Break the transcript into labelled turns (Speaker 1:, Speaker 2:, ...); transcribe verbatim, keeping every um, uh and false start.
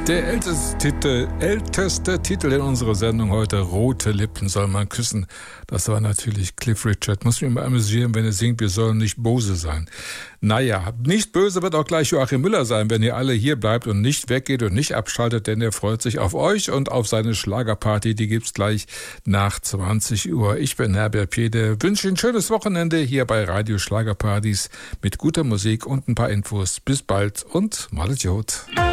Speaker 1: Der älteste Titel, älteste Titel in unserer Sendung heute, Rote Lippen soll man küssen. Das war natürlich Cliff Richard. Muss mich mal amüsieren, wenn er singt, wir sollen nicht böse sein. Naja, nicht böse wird auch gleich Joachim Müller sein, wenn ihr alle hier bleibt und nicht weggeht und nicht abschaltet, denn er freut sich auf euch und auf seine Schlagerparty. Die gibt's gleich nach zwanzig Uhr. Ich bin Herbert Piede, wünsche Ihnen ein schönes Wochenende hier bei Radio Schlagerpartys mit guter Musik und ein paar Infos. Bis bald und malet Jod.